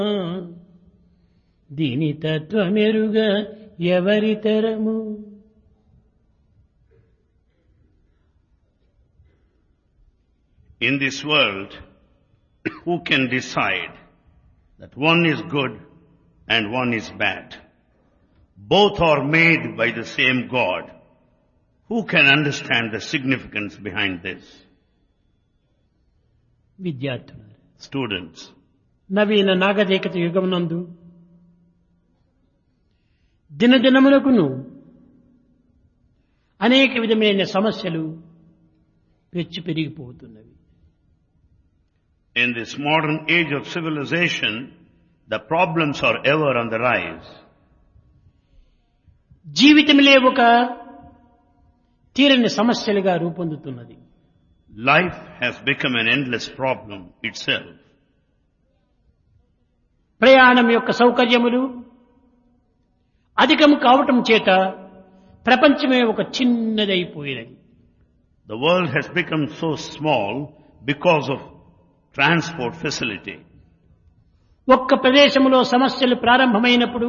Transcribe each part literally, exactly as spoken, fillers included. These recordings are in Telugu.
దీని తత్వమెరుగ ఎవరి తరము. In this world, who can decide that one is good and one is bad? Both are made by the same God. Who can understand the significance behind this? విద్యార్థులు, Students, నవీన నాగరికత యుగమునందు దినదినమునకును అనేక విధమైన సమస్యలు పెచ్చు పెరిగిపోతున్నవి. in this modern age of civilization, the problems are ever on the rise. జీవితములే ఒక తీరని సమస్యలుగా రూపొందుతున్నది. Life has become an endless problem itself. ప్రయాణం యొక్క సౌకర్యములు అధికం కావటం చేత ప్రపంచమే ఒక చిన్నదైపోయినది. The world has become so small because of transport facility. ఒక్క ప్రదేశములో సమస్యలు ప్రారంభమైనప్పుడు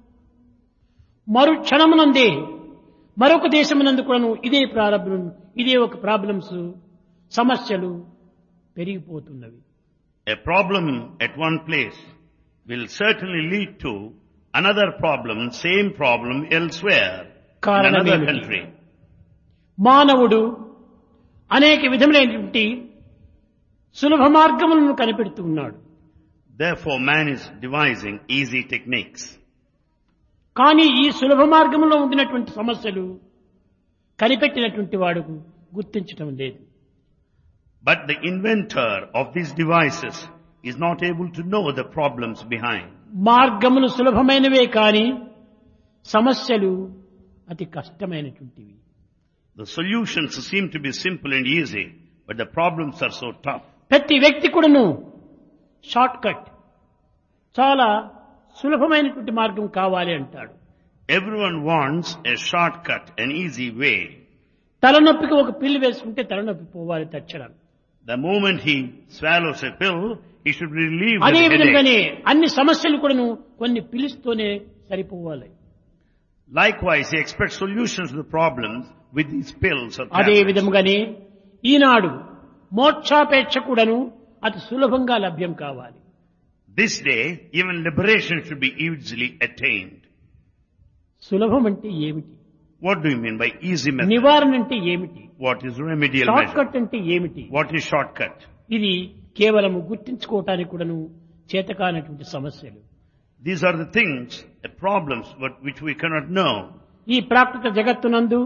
మరు క్షణమునందే మరొక దేశమునందు కూడాను ఇదే ప్రారంభం ఇదే ఒక ప్రాబ్లమ్స్ సమస్యలు పెరిగిపోతున్నవి. A problem at one place will certainly lead to another problem, same problem elsewhere, in another country. మానవుడు అనేక విధములైనటువంటి సులభ మార్గములను కనిపెడుతున్నాడు. Therefore, man is devising easy techniques. కానీ ఈ సులభ మార్గంలో ఉండినటువంటి సమస్యలు కనిపెట్టినటువంటి వాడు గుర్తించడం లేదు. But the inventor of these devices is not able to know the problems behind. మార్గములు సులభమైనవే కానీ సమస్యలు అతి కష్టమైనటువంటివి. The solutions seem to be simple and easy, but the problems are so tough. ప్రతి వ్యక్తి కూడాను షార్ట్ కట్ చాలా సులభమైనటువంటి మార్గం కావాలి అంటాడు. Everyone wants a shortcut, an easy way. తలనొప్పికి ఒక పిల్లు వేసుకుంటే తలనొప్పి పోవాలి తక్షణం. The moment he swallows a pill, he should be relieved of అదే the విధంగానే headache. అన్ని సమస్యలు కూడాను కొన్ని పిలుస్తూనే సరిపోవాలి. Likewise, he expects solutions to the problems with these pills or అదే tablets. విధముగానే ఈనాడు మోక్షాపేక్ష కూడాను అతి సులభంగా లభ్యం కావాలి. This day, even liberation should be easily attained. సులభం అంటే ఏమిటి? What do you mean by easy method? నివారణ అంటే ఏమిటి? What is remedial short measure? Cut అంటే ఏమిటి? What is shortcut? ఇది కేవలం గుర్తించుకోవటానికి కూడాను చేతకానటువంటి సమస్యలు. These are the things, the problems but which we cannot know. ఈ ప్రాకృత జగత్తునందు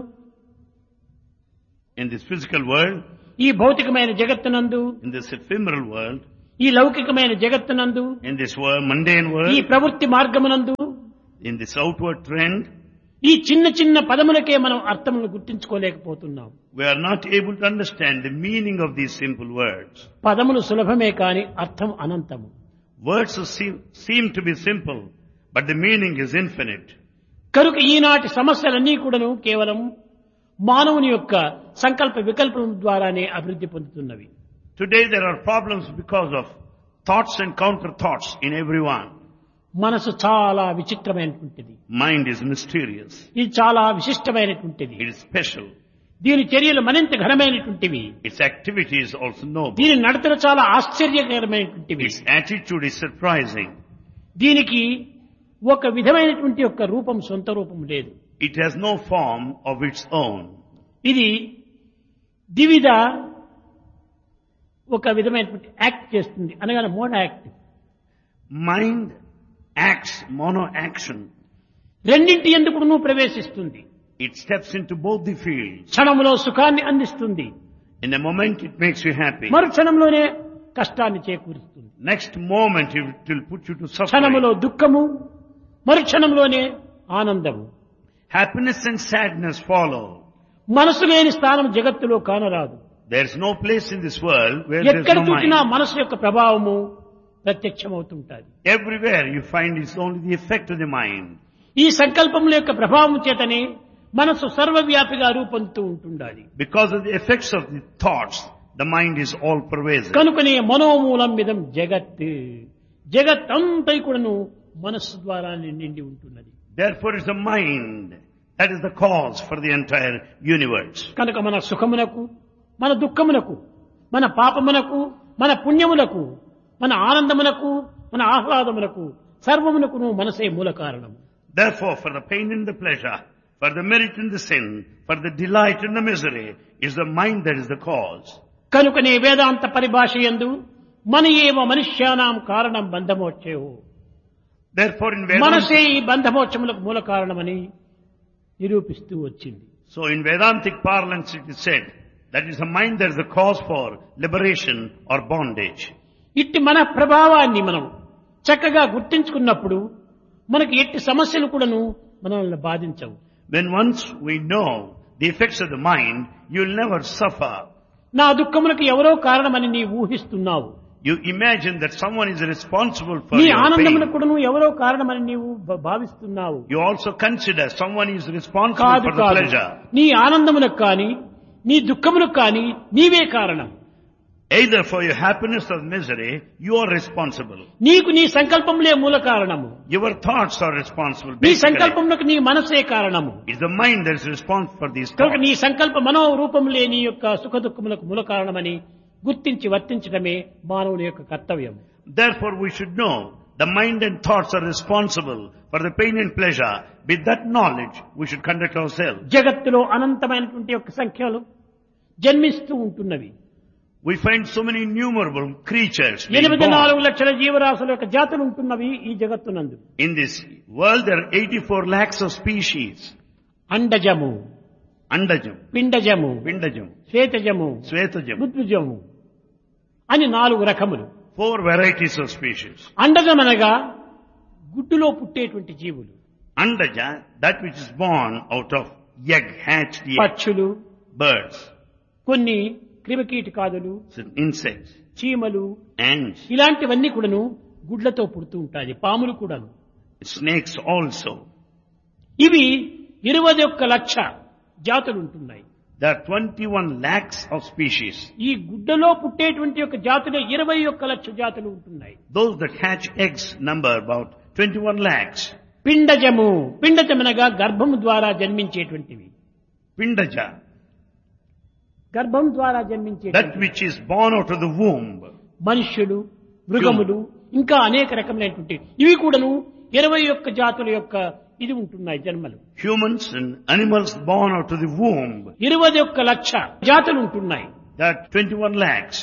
In this physical world, ఈ భౌతికమైన జగత్తునందు in this ephemeral world, ఈ లౌకికమైన జగత్తునందు in this world, mundane ఈ world, ప్రవృత్తి మార్గమునందు in this outward trend, ఈ చిన్న చిన్న పదములకే మనం అర్థమును గుర్తించుకోలేకపోతున్నాం. we are not able to understand the meaning of these simple words. పదములు సులభమే కాని అర్థం అనంతము. Words seem, seem to be simple, but the meaning is infinite. కనుక ఈనాటి సమస్యలన్నీ కూడాను కేవలం మానవుని యొక్క సంకల్ప వికల్పం ద్వారానే అభివృద్ధి పొందుతున్నవి. Today there are problems because of thoughts and counter thoughts in everyone. మనసు చాలా విచిత్రమైనటువంటిది. Mind is mysterious. ఇది చాలా విశిష్టమైనటువంటిది. It is special. దీని చర్యలు మరింత ఘనమైనటువంటివి. Its activity is also noble. దీని నడతలు చాలా ఆశ్చర్యకరమైనటువంటివి. Its attitude is surprising. దీనికి ఒక విధమైనటువంటి యొక్క రూపం సొంత రూపం లేదు. It has no form of its own. ఇది ద్విధ ఒక విధమైనటువంటి యాక్ట్ చేస్తుంది అనగా mono act. Mind acts mono action. రెండింటి ఎందుకు ప్రవేశిస్తుంది. It steps into both the fields. క్షణంలో సుఖాన్ని అందిస్తుంది, In a moment it makes you happy. మరు క్షణంలోనే కష్టాన్ని చేకూరుస్తుంది. Next moment it will put you to క్షణములో suffering. దుఃఖము, మరు క్షణంలోనే ఆనందము. Happiness and sadness follow. మనసు లేని స్థానం జగత్తులో కానరాదు. There is no place in this world where there is ఎక్కడ no చూసినా mind. మనసు యొక్క ప్రభావము ప్రత్యక్షమవుతుంటాది. Everywhere you find it's only the effect of the mind. ఈ సంకల్పముల యొక్క ప్రభావం చేతనే మనసు సర్వవ్యాపిగా రూపొందుతూ ఉంటుండాలి. Because of the effects of the thoughts, the mind is all pervasive. కనుకనే మనోమూలం మిదం జగత్. జగత్తంతా కూడాను మనస్సు ద్వారా నిండి ఉంటున్నది. Therefore it's the mind that is the cause for the entire universe. కనుక మన సుఖమునకు, మన దుఃఖమునకు, మన పాపమునకు, మన పుణ్యములకు, మన ఆనందమునకు, మన ఆహ్లాదమునకు సర్వమునకును మనసే మూల కారణం. Therefore, for the pain and the pleasure, for the merit and the sin, for the delight and the misery, is the mind that is the cause. కనుకనే వేదాంత పరిభాష యందు మన ఏవ మనుష్యానాం కారణం బంధమోక్షేహో. Therefore, in మనసే Vedanta, ఈ బంధమోక్షములకు మూల కారణమని నిరూపిస్తూ వచ్చింది. so in Vedantic parlance it is said that is the mind that is the cause for liberation or bondage. ఇట్టి మన ప్రభావాన్ని మనం చక్కగా గుర్తించుకున్నప్పుడు మనకి ఎట్టి సమస్యలు కూడాను మనల్ని బాధించవు. When once we know the effects of the mind, you will never suffer. నా దుఃఖములకు ఎవరో కారణమని నీ ఊహిస్తున్నావు. You imagine that someone is responsible for నీ your ఆనందములకు pain. కూడాను ఎవరో కారణమని నీవు భ- భావిస్తున్నావు. You also consider someone is responsible కాదు for the కాదు, pleasure. నీ ఆనందములకు కానీ నీ దుఃఖములకు కానీ నీవే కారణం. Either for your happiness or misery, you are responsible. నీకు నీ సంకల్పములే మూల కారణము. Your thoughts are responsible. నీ Basically, సంకల్పములకు నీ మనసే కారణము. it's the mind that is responsible for these కనుక thoughts. నీ సంకల్ప మనోరూపములే నీ యొక్క సుఖ దుఃఖములకు మూల కారణమని గుర్తించి వర్తించడమే మానవుని యొక్క కర్తవ్యం. Therefore, we should know the mind and thoughts are responsible for the pain and pleasure. With that knowledge, we should conduct ourselves. జగత్తులో అనంతమైనటువంటి యొక్క సంఖ్యలు జన్మిస్తూ ఉంటున్నవి. We find so many innumerable creatures being ఎనిమిది born. నాలుగు లక్షల జీవరాశుల యొక్క జాతులు ఉంటున్నవి ఈ జగత్తునందు. In this world, there are eighty-four lakhs of species. అండజము, Andajam, పిండజము, Pindajam, శ్వేతజము, Svetajam. బుద్భుజము అని నాలుగు రకములు. Four varieties of species. అండజం అనగా గుడ్డులో పుట్టేటువంటి జీవులు. Andaja, that which is born out of egg, hatched egg. పక్షులు, Birds, కొన్ని క్రిమికీటకాదులు, insects, చీమలు, ants, ఇలాంటివన్నీ కూడాను గుడ్లతో పుడుతూ ఉంటాయి. పాములు కూడాను. snakes also. ఇవి ఇరవై ఒక్క లక్ష జాతులు ఉంటున్నాయి. There are twenty-one lakhs of species. ఈ గుడ్డలో పుట్టేటువంటి యొక్క జాతులు ఇరవై ఒక్క లక్ష జాతులు ఉంటున్నాయి. Those that hatch eggs number about twenty-one lakhs. పిండజము, పిండజమనగా గర్భము ద్వారా జన్మించేటువంటివి. Pindaja, గర్భం ద్వారా that జన్మించేటువంటి which is born out of the womb. మనుష్యులు, మృగములు, ఇంకా అనేక రకములైనటువంటి ఇవి కూడాను ఇరవై ఒక్క జాతుల యొక్క ఇది ఉంటున్నాయి జన్మలు. Humans and animals born out of the womb. ఇరవై ఒక్క లక్ష జాతులు ఉంటున్నాయి. There are twenty-one lakhs.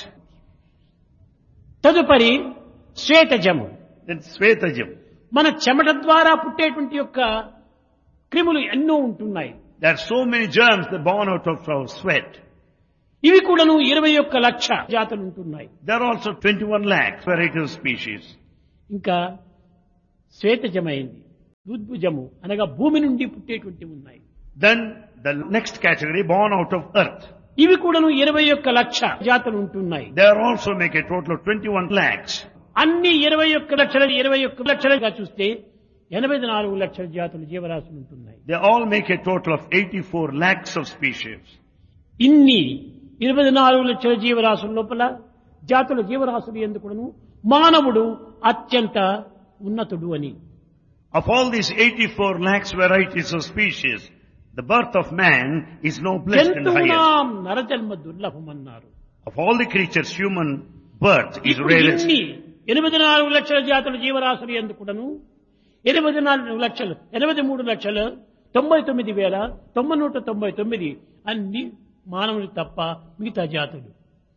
తదుపరి శ్వేతజము, Then Svetajam. మన చెమట ద్వారా పుట్టేటువంటి యొక్క క్రిములు ఎన్నో ఉంటున్నాయి. There are so many germs that are born out of our sweat. ఇవి కూడాను ఇరవై ఒక్క లక్ష జాతులు ఉంటున్నాయి. There are also twenty-one lakhs varieties of species. ఇంకా శ్వేతజమైంది, ఉద్భుజము అనగా భూమి నుండి పుట్టేటువంటి ఉన్నాయి. Then the next category born out of earth. ఇవి కూడాను ఇరవై ఒక్క లక్ష జాతులు ఉంటున్నాయి. They also make a total of twenty-one lakhs. అన్ని ఇరవై ఒక్క లక్షల ఇరవై ఒక్క లక్షలుగా చూస్తే ఎనభై నాలుగు లక్షల జాతులు జీవరాశులు ఉంటున్నాయి. They all make a total of eighty-four lakhs of species. ఇన్ని ఇరవై నాలుగు లక్షల జీవరాశుల లోపల జాతుల జీవరాశులు ఎందుకును మానవుడు అత్యంత ఉన్నతుడు అని. Of all these eighty-four lakhs varieties of species, the birth of man is no blessed and highest. జంతువునాం నరజన్మ దుర్లభం అన్నారు. Of all the creatures, human birth is ఇప్పుడు rarest. ఇన్ని ఎనిమిది నాలుగు లక్షల జాతుల జీవరాశులు ఎందుకును ఎనిమిది నాలుగు లక్షలు ఎనభై మూడు లక్షలు తొంభై తొమ్మిది వేల తొంభై నూట తొంభై తొమ్మిది అన్ని మానవులు తప్ప మిగతా జాతులు.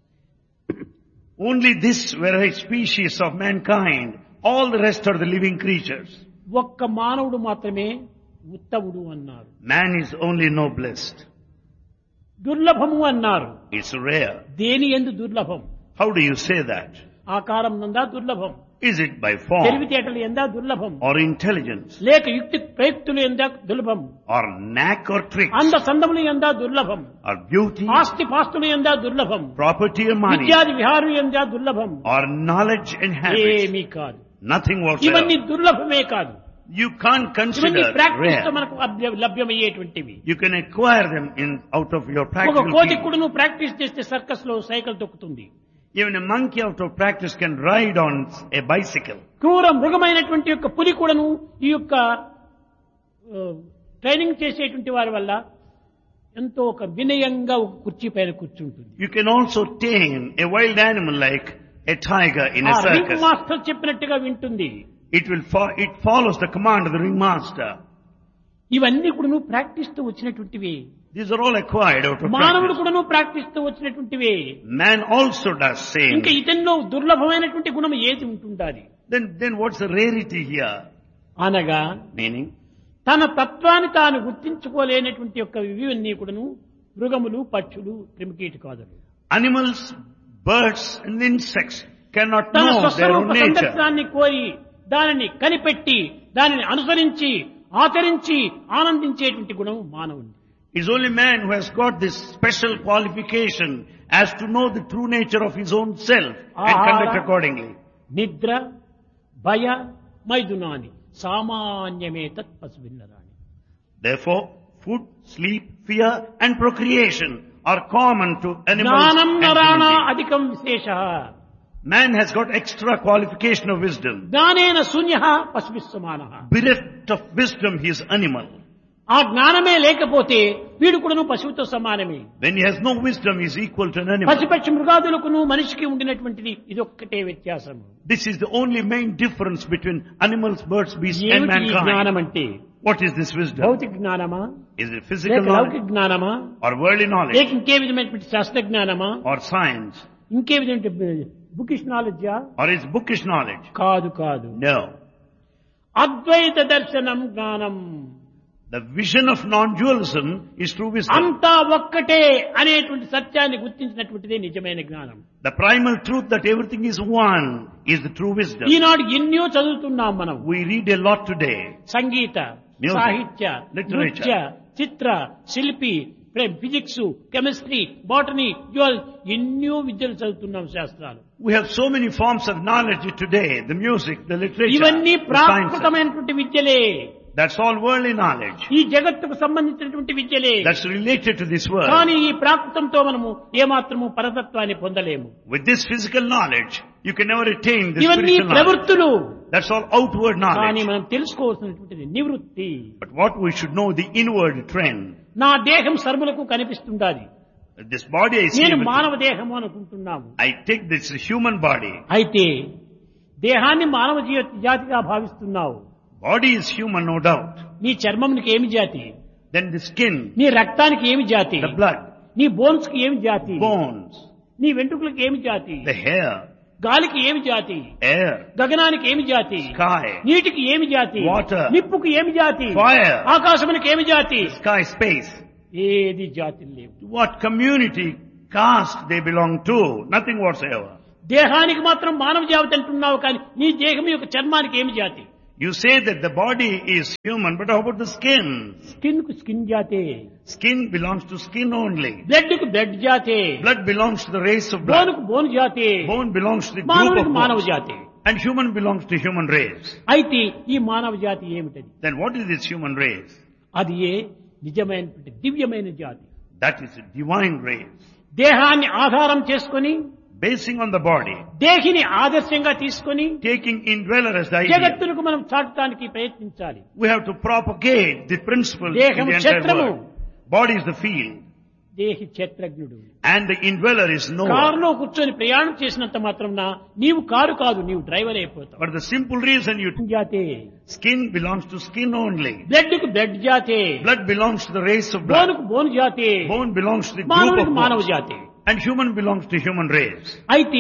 Only this variety species of mankind, all the rest are the living creatures. ఒక్క మానవుడు మాత్రమే ఉత్తముడు అన్నారు. Man is only noblest. దుర్లభము అన్నారు. It's rare. దేని ఎందు దుర్లభం? How do you say that? ఆకారం నందా దుర్లభం, Is it by form తెలివితేటలు ఎందా దుర్లభం, or intelligence లేక యుక్తి ప్రయుక్తులు ఎందా దుర్లభం, or knack or tricks అంద సందములు ఎందా దుర్లభం, or beauty, ఆస్తి పాస్తులు ఎందా దుర్లభం, property or money విద్యాది విహారం ఎందా దుర్లభం? or knowledge and habits? ఏమీ కాదు. Nothing ఇవన్నీ whatsoever. దుర్లభమే కాదు. You can't ఇవన్నీ consider ప్రాక్టీస్ తో rare. మనకు అభ్య- లభ్యమయ్యేటువంటివి. You can acquire them in out of your ఒక practical కోతి field. కూడా నువ్వు ప్రాక్టీస్ చేస్తే సర్కస్ లో cycle తొక్కుతుంది. Even a monkey out of practice can ride on a bicycle. క్రూర మృగమైనటువంటి యొక్క పులి కూడాను ఈ యొక్క ఆ, ట్రైనింగ్ చేసేటువంటి వారి వల్ల ఎంతో ఒక వినయంగా ఒక కుర్చీ పైన కూర్చుంటుంది. You can also tame a wild animal like a tiger in a ఆ రింగ్ circus. మాస్టర్ చెప్పినట్టుగా వింటుంది. It will fo- it follows the command of the ringmaster. ఇవన్నీ కూడాను ప్రాక్టీస్ తో వచ్చినటువంటివి. These are all acquired out of మానవుడు practice. కూడాను ప్రాక్టీస్ తో వచ్చినటువంటివి. Man also does same. ఇంకా ఇతనిలో దుర్లభమైనటువంటి గుణం ఏది ఉంటుండాలి Then, then what's the rarity here? అనగా Meaning, తన తత్వాన్ని తాను గుర్తించుకోలేనటువంటి యొక్క ఇవన్నీ కూడాను మృగములు, పక్షులు, క్రిమికీటకాదులు animals, birds and insects cannot తన know their స్వస్వరూప own nature. సందర్శనాన్ని కోరి దానిని కనిపెట్టి దానిని అనుసరించి ఆచరించి ఆనందించేటువంటి గుణం మానవుని. It's only man who has got this special qualification as to know the true nature of his own self and Ahara. conduct accordingly. నిద్ర, భయ, మైదునాని సామాన్యమే తత్ పశువిన్నరాని. Therefore, food, sleep, fear and procreation are common to animals జ్ఞానం and human నరాణ beings. అధికం విశేష. Man has got extra qualification of wisdom. జ్ఞానేన శూన్య పశువిస్సమాన. Bereft of wisdom, he is animal. ఆ జ్ఞానమే లేకపోతే వీడు కూడాను పశువుతో సమానమే. When he has no wisdom, he is equal to an animal. పశుపక్షి మృగాదులకును మనిషికి ఉండినటువంటిది ఇదొక్కటే వ్యత్యాసం. This is the only main difference between animals, birds, beasts and ఏమిటి ఈ జ్ఞానం mankind. అంటే? What is this wisdom? భౌతిక జ్ఞానమా, Is it లేక physical లౌకిక knowledge జ్ఞానమా, or worldly లేక knowledge ఇంకే విధమైనటువంటి శాస్త్ర జ్ఞానమా, or science ఇంకే విధమైన bookish నాలెడ్జా? or is bookish knowledge? కాదు కాదు. No. అద్వైత దర్శనం జ్ఞానం. The vision of non-dualism is true wisdom. అంతా ఒక్కటే అనేటువంటి సత్యాన్ని గుర్తించినటువంటిదే నిజమైన జ్ఞానం. The primal truth that everything is one is the true wisdom. ఈనాడు ఎన్నో చదువుతున్నాం మనం. We read a lot today. Sangeetha, Music, సాహిత్య, literature. నృత్య, చిత్ర, శిల్పి, ఫిజిక్స్, కెమిస్ట్రీ, బాటనీ, జువాలజీ ఎన్నో విద్యలు చదువుతున్నాం శాస్త్రాలు. We have so many forms of knowledge today. The music, the literature, ఇవన్నీ the sciences. ప్రాకృతమైనటువంటి విద్యలే. That's all worldly knowledge. ఈ జగత్తుకు సంబంధించినటువంటి విద్యలే. That's related to this world. కానీ ఈ ప్రాకృతంతో మనము ఏమాత్రము పరతత్వాన్ని పొందలేము. With this physical knowledge, you can never attain this ఇవన్నీ spiritual knowledge. ప్రవృత్తులు. That's all outward కానీ knowledge. మనం తెలుసుకోవాల్సినటువంటిది నివృత్తి. But what we should know, the inward trend. నా దేహం సర్వులకు కనిపిస్తుండాలి. This body I see, నేను with- మానవ దేహము అనుకుంటున్నాము. I take this human body. అయితే దేహాన్ని మానవ G- జాతిగా భావిస్తున్నావు. Body is human, no doubt. నీ చర్మమునికి ఏమి జాతి? Then the skin, నీ రక్తానికి ఏమి జాతి? the blood, నీ బోన్స్ కి ఏమి జాతి? bones, నీ వెంట్రుకలకు ఏమి జాతి? the hair, గాలికి ఏమి జాతి? air, గగనానికి ఏమి జాతి? sky, నీటికి ఏమి జాతి? Water. నిప్పుకి ఏమి జాతి? Fire. ఆకాశమునికి ఏమి జాతి? sky, space. ఏది జాతి లేవు. To what community, caste they belong to? Nothing whatsoever. దేహానికి మాత్రం మానవ జాతి అంటున్నావు, కానీ నీ దేహం యొక్క చర్మానికి ఏమి జాతి? You say that the body is human, but how about the skin? Skin కు స్కిన్ జాతే, Skin belongs to skin only. Blood కు బ్లడ్ జాతే, Blood belongs to the race of bone blood. కు బోన్ జాతే, Bone belongs to the group మానవునికి of మానవ bones. జాతి. And human belongs to human race. అయితే ఈ మానవ జాతి ఏమిటది? Then what is this human race? అది ఏ నిజమైనటువంటి దివ్యమైన జాతి. That is a divine race. దేహాన్ని ఆధారం చేసుకొని, Basing on the body, దేహిని ఆదర్శంగా తీసుకొని taking indweller as the idea. జగత్తులకు మనం చాటడానికి ప్రయత్నించాలి. We have to propagate the principle in the దేహం entire క్షేత్రము. world. Body is the field. దేహి క్షేత్రజ్ఞుడు. And the indweller is knower. కారులో కూర్చొని ప్రయాణం చేసినంత మాత్రం నీవు కారు కాదు, నీవు డ్రైవర్ అయిపోతావు. For the simple reason you జాతే, skin belongs to skin only. Blood కు బ్లడ్ జాతే, Blood belongs to the race of bone blood. కు బోన్ జాతే, Bone belongs to the group మానవునికి of మానవ bones. జాతి. And human belongs to human race. అయితే